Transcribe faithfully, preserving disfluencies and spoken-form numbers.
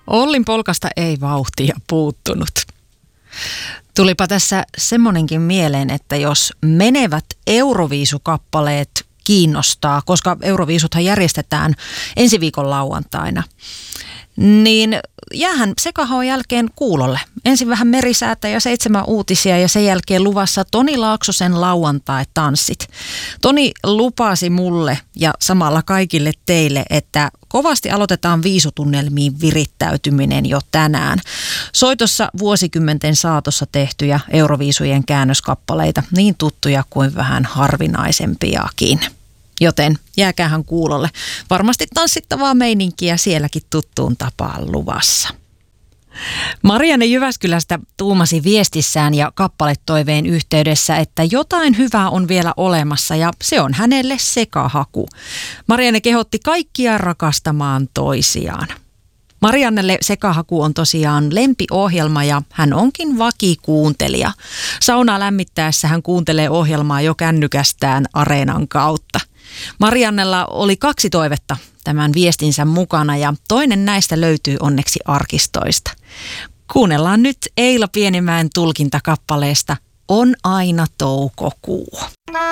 Ollin polkasta ei vauhtia puuttunut. Tulipa tässä semmonenkin mieleen, että jos menevät Euroviisukappaleet kiinnostaa, koska Euroviisuthan järjestetään ensi viikon lauantaina, niin jäähän sekahaon jälkeen kuulolle. Ensin vähän merisäätä ja seitsemän uutisia ja sen jälkeen luvassa Toni Laaksosen lauantai-tanssit. Toni lupasi mulle ja samalla kaikille teille, että kovasti aloitetaan viisutunnelmiin virittäytyminen jo tänään. Soitossa vuosikymmenten saatossa tehtyjä Euroviisujen käännöskappaleita, niin tuttuja kuin vähän harvinaisempiakin. Joten jääkäähän kuulolle. Varmasti tanssittavaa meininkiä sielläkin tuttuun tapaan luvassa. Marianne Jyväskylästä tuumasi viestissään ja kappaletoiveen yhteydessä, että jotain hyvää on vielä olemassa ja se on hänelle sekahaku. Marianne kehotti kaikkia rakastamaan toisiaan. Mariannelle sekahaku on tosiaan lempiohjelma ja hän onkin vakikuuntelija. Saunaa lämmittäessä hän kuuntelee ohjelmaa jo kännykästään Areenan kautta. Mariannella oli kaksi toivetta tämän viestinsä mukana ja toinen näistä löytyy onneksi arkistoista. Kuunnellaan nyt Eila Pienimäen tulkintakappaleesta On aina toukokuu.